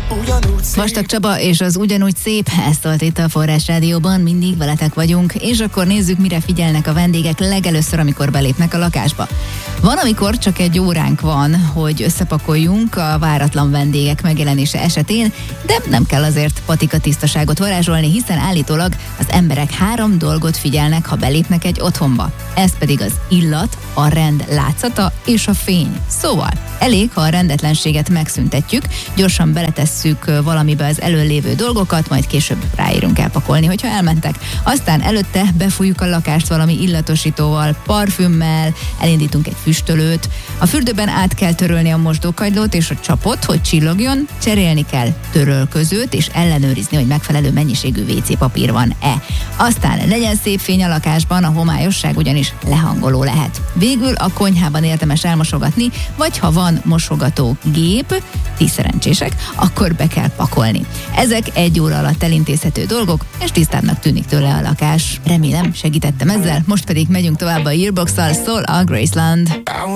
Vastag Csaba és az Ugyanúgy szép, ezt szólt itt a Forrás Rádióban, mindig veletek vagyunk, és akkor nézzük, mire figyelnek a vendégek legelőször, amikor belépnek a lakásba. Van, amikor csak egy óránk van, hogy összepakoljunk a váratlan vendégek megjelenése esetén, de nem kell azért patika tisztaságot varázsolni, hiszen állítólag az emberek 3 dolgot figyelnek, ha belépnek egy otthonba. Ez pedig az illat, a rend látszata és a fény. Szóval elég, ha a rendetlenséget megszüntetjük, gyorsan beletesszük valamibe az előlévő dolgokat, majd később ráérünk elpakolni, hogyha elmentek. Aztán előtte befújjuk a lakást valami illatosítóval, parfümmel, elindítunk egy füstölőt. A fürdőben át kell törölni a mosdókagylót és a csapot, hogy csillogjon, cserélni kell törölközőt, és ellenőrizni, hogy megfelelő mennyiségű WC papír van-e. Aztán legyen szép fény a lakásban, a homályosság ugyanis lehangoló lehet. Végül a konyhában érdemes elmosogatni, vagy ha van mosogató gép, ti szerencsések, akkor be kell pakolni. Ezek 1 óra alatt elintézhető dolgok, és tisztábbnak tűnik tőle a lakás. Remélem, segítettem ezzel, most pedig megyünk tovább a Yearbox-szal, szól a Graceland.